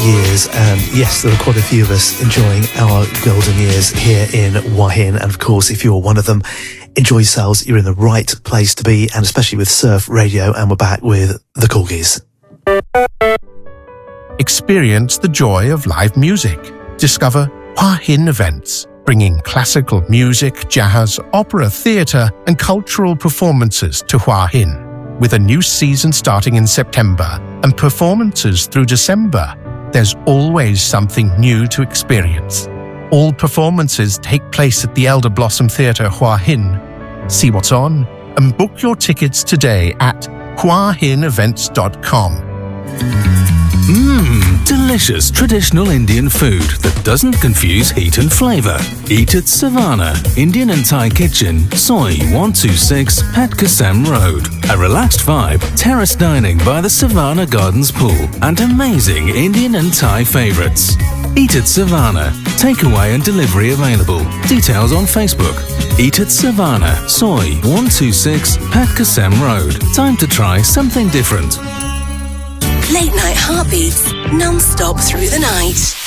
years, and yes, there are quite a few of us enjoying our golden years here in Hua Hin, and of course, if you're one of them, enjoy yourselves, you're in the right place to be, and especially with Surf Radio, and we're back with the Corgis. Experience the joy of live music. Discover Hua Hin events, bringing classical music, jazz, opera, theatre and cultural performances to Hua Hin. With a new season starting in September and performances through December, there's always something new to experience. All performances take place at the Elder Blossom Theatre Hua Hin. See what's on and book your tickets today at huahinevents.com. Delicious traditional Indian food that doesn't confuse heat and flavour. Eat at Savannah, Indian and Thai Kitchen, Soi 126, Pat Kasem Road. A relaxed vibe, terrace dining by the Savannah Gardens pool, and amazing Indian and Thai favourites. Eat at Savannah. Takeaway and delivery available. Details on Facebook. Eat at Savannah, Soi 126, Pat Kasem Road. Time to try something different. Late night heartbeats, non-stop through the night.